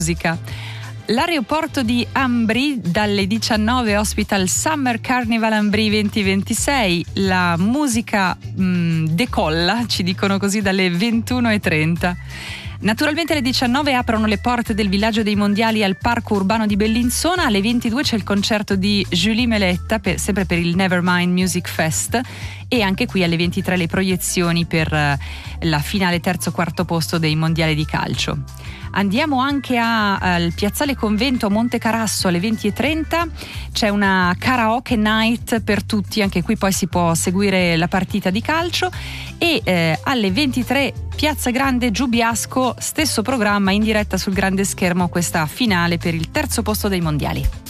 musica. L'aeroporto di Ambri dalle 19 ospita il Summer Carnival Ambri 2026. La musica decolla, ci dicono così, dalle 21:30. Naturalmente alle 19 aprono le porte del Villaggio dei Mondiali al Parco Urbano di Bellinzona. Alle 22 c'è il concerto di Julie Meletta, sempre per il Nevermind Music Fest, e anche qui alle 23 le proiezioni per la finale terzo-quarto posto dei Mondiali di calcio. Andiamo anche al Piazzale Convento a Monte Carasso alle 20:30, c'è una karaoke night per tutti, anche qui poi si può seguire la partita di calcio, e alle 23 Piazza Grande Giubiasco, stesso programma in diretta sul grande schermo, questa finale per il terzo posto dei Mondiali.